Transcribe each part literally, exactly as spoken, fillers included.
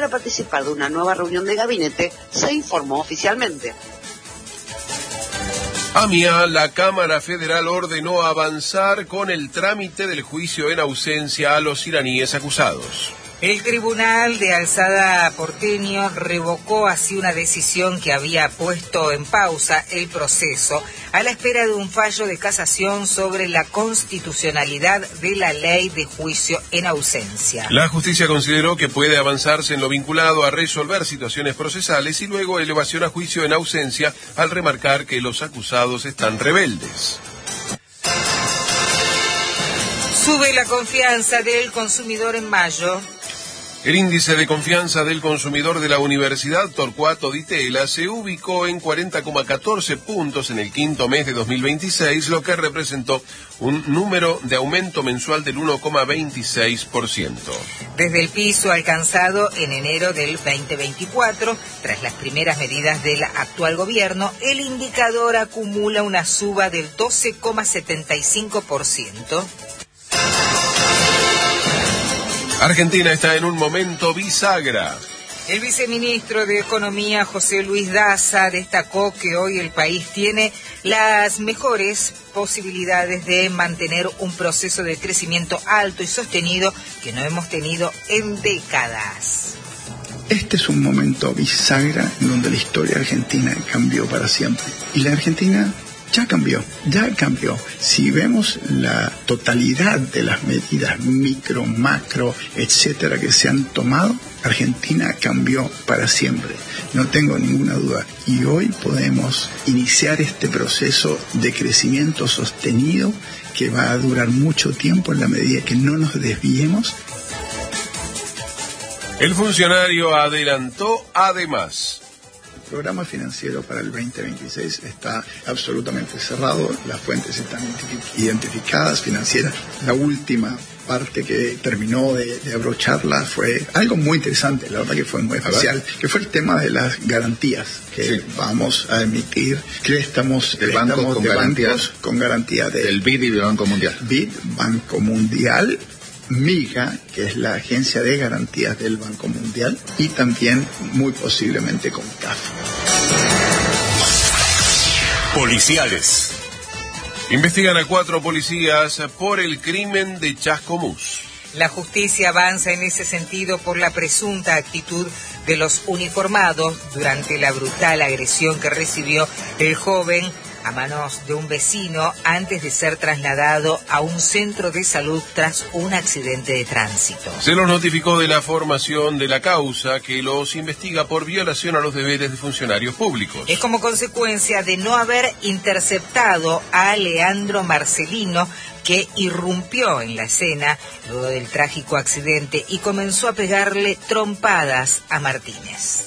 para participar de una nueva reunión de gabinete, se informó oficialmente. AMIA, la Cámara Federal ordenó avanzar con el trámite del juicio en ausencia a los iraníes acusados. El Tribunal de Alzada porteño revocó así una decisión que había puesto en pausa el proceso a la espera de un fallo de casación sobre la constitucionalidad de la ley de juicio en ausencia. La justicia consideró que puede avanzarse en lo vinculado a resolver situaciones procesales y luego elevación a juicio en ausencia al remarcar que los acusados están rebeldes. Sube la confianza del consumidor en mayo. El índice de confianza del consumidor de la Universidad Torcuato Di Tella se ubicó en cuarenta coma catorce puntos en el quinto mes de dos mil veintiséis, lo que representó un número de aumento mensual del uno coma veintiséis por ciento. Desde el piso alcanzado en enero del veinte veinticuatro, tras las primeras medidas del actual gobierno, el indicador acumula una suba del doce coma setenta y cinco por ciento. Argentina está en un momento bisagra. El viceministro de Economía, José Luis Daza, destacó que hoy el país tiene las mejores posibilidades de mantener un proceso de crecimiento alto y sostenido que no hemos tenido en décadas. Este es un momento bisagra en donde la historia argentina cambió para siempre. Y la Argentina ya cambió, ya cambió. Si vemos la totalidad de las medidas micro, macro, etcétera, que se han tomado, Argentina cambió para siempre. No tengo ninguna duda. Y hoy podemos iniciar este proceso de crecimiento sostenido que va a durar mucho tiempo en la medida que no nos desviemos. El funcionario adelantó además: el programa financiero para el veinte veintiséis está absolutamente cerrado, las fuentes están identificadas, financieras. La última parte que terminó de, de abrocharla fue algo muy interesante, la verdad que fue muy especial, que fue el tema de las garantías, que sí. Vamos a emitir préstamos, el banco con de garantía, bancos con garantía de, del B I D y del Banco Mundial. B I D, Banco Mundial, MIGA, que es la agencia de garantías del Banco Mundial, y también muy posiblemente con C A F. Policiales. Investigan a cuatro policías por el crimen de Chascomús. La justicia avanza en ese sentido por la presunta actitud de los uniformados durante la brutal agresión que recibió el joven a manos de un vecino antes de ser trasladado a un centro de salud tras un accidente de tránsito. Se los notificó de la formación de la causa que los investiga por violación a los deberes de funcionarios públicos. Es como consecuencia de no haber interceptado a Leandro Marcelino, que irrumpió en la escena luego del trágico accidente y comenzó a pegarle trompadas a Martínez.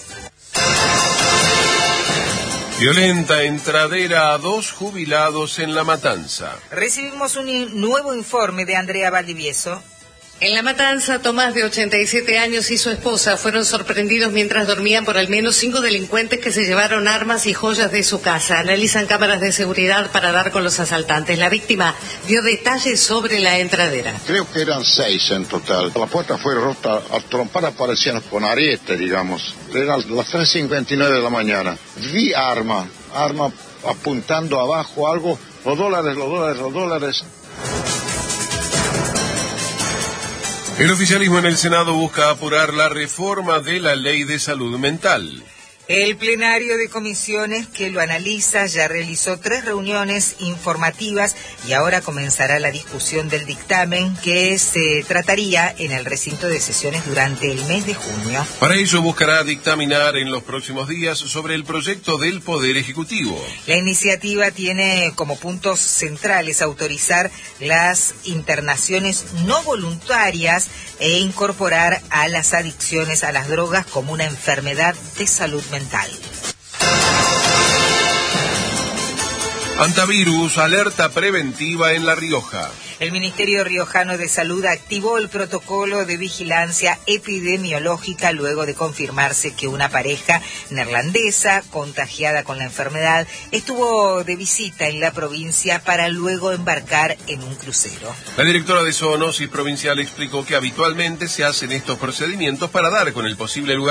Violenta entradera a dos jubilados en La Matanza. Recibimos un nuevo informe de Andrea Valdivieso. En La Matanza, Tomás, de ochenta y siete años, y su esposa fueron sorprendidos mientras dormían por al menos cinco delincuentes que se llevaron armas y joyas de su casa. Analizan cámaras de seguridad para dar con los asaltantes. La víctima dio detalles sobre la entradera. Creo que eran seis en total. La puerta fue rota, a trompar aparecían con ariete, digamos. Eran las tres cincuenta y nueve de la mañana. Vi arma, arma apuntando abajo algo. Los dólares, los dólares, los dólares. El oficialismo en el Senado busca apurar la reforma de la ley de salud mental. El plenario de comisiones que lo analiza ya realizó tres reuniones informativas y ahora comenzará la discusión del dictamen que se trataría en el recinto de sesiones durante el mes de junio. Para ello buscará dictaminar en los próximos días sobre el proyecto del Poder Ejecutivo. La iniciativa tiene como puntos centrales autorizar las internaciones no voluntarias e incorporar a las adicciones a las drogas como una enfermedad de salud mental. Antivirus, alerta preventiva en La Rioja. El Ministerio Riojano de Salud activó el protocolo de vigilancia epidemiológica luego de confirmarse que una pareja neerlandesa contagiada con la enfermedad estuvo de visita en la provincia para luego embarcar en un crucero. La directora de Zoonosis Provincial explicó que habitualmente se hacen estos procedimientos para dar con el posible lugar